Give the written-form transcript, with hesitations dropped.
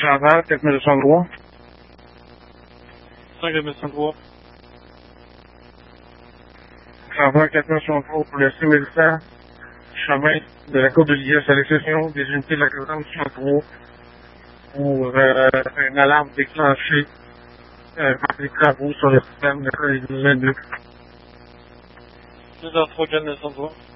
Chaval, 4903. 5903. Chaval, 4903 pour le 6100. Chemin de la Côte de Liesse à l'exception des unités de la caserne 63 pour une alarme déclenchée par les travaux sur le système de 22. 203 4903.